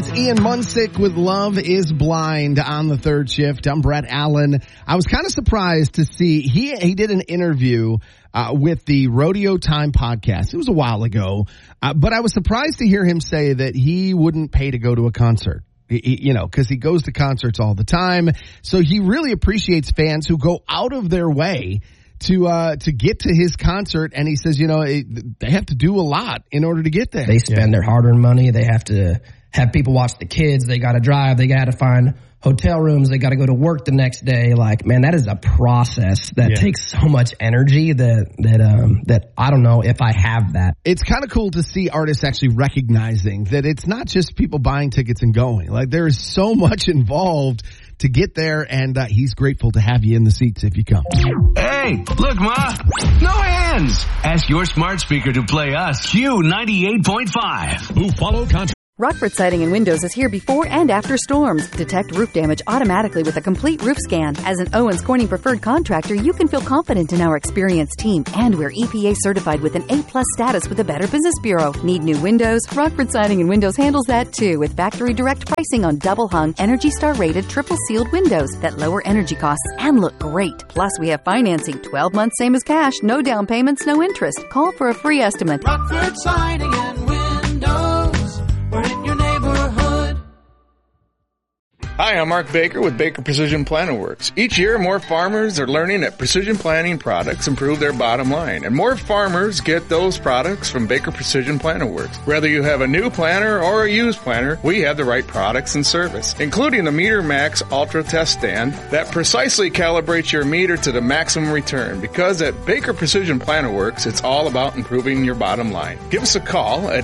That's Ian Munsick with Love is Blind on the third shift. I'm Brett Allen. I was kind of surprised to see he did an interview with the Rodeo Time podcast. It was a while ago, but I was surprised to hear him say that he wouldn't pay to go to a concert. Because he goes to concerts all the time. So he really appreciates fans who go out of their way to get to his concert, and he says, they have to do a lot in order to get there. They spend their hard-earned money. They have to have people watch the kids. They got to drive. They got to find hotel rooms. They got to go to work the next day. Like, man, that is a process that takes so much energy that I don't know if I have that. It's kind of cool to see artists actually recognizing that it's not just people buying tickets and going. Like, there is so much involved to get there, and he's grateful to have you in the seats if you come. Hey, look, Ma. No hands. Ask your smart speaker to play us Q98.5. Who follow content. Rockford Siding and Windows is here before and after storms. Detect roof damage automatically with a complete roof scan. As an Owens Corning preferred contractor, you can feel confident in our experienced team, and we're EPA certified with an A+ status with the Better Business Bureau. Need new windows? Rockford Siding and Windows handles that too, with factory direct pricing on double hung, Energy Star rated, triple sealed windows that lower energy costs and look great. Plus, we have financing, 12 months same as cash, no down payments, no interest. Call for a free estimate. Rockford Siding and Windows, we're in your neighborhood. Hi, I'm Mark Baker with Baker Precision Planting Works. Each year, more farmers are learning that precision planting products improve their bottom line, and more farmers get those products from Baker Precision Planting Works. Whether you have a new planter or a used planter, we have the right products and service, including the Meter Max Ultra Test Stand that precisely calibrates your meter to the maximum return, because at Baker Precision Planting Works, it's all about improving your bottom line. Give us a call at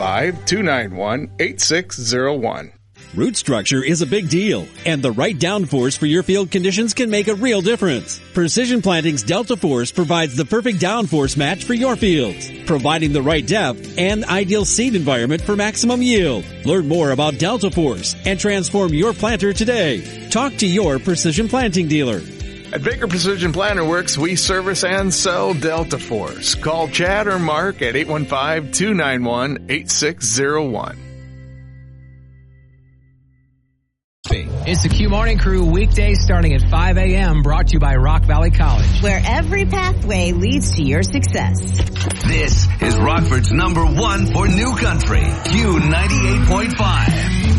815-291-8601. Root structure is a big deal, and the right downforce for your field conditions can make a real difference. Precision Planting's Delta Force provides the perfect downforce match for your fields, providing the right depth and ideal seed environment for maximum yield. Learn more about Delta Force and transform your planter today. Talk to your Precision Planting dealer. At Baker Precision Planting Works, we service and sell Delta Force. Call Chad or Mark at 815-291-8601. It's the Q Morning Crew, weekdays starting at 5 a.m., brought to you by Rock Valley College, where every pathway leads to your success. This is Rockford's #1 for New Country, Q98.5.